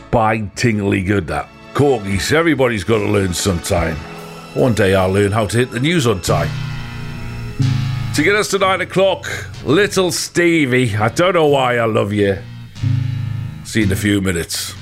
spine-tingly good, that. Corgis, everybody's got to learn sometime. One day I'll learn how to hit the news on time. To get us to 9 o'clock, Little Stevie, I don't know why I love you. See you in a few minutes.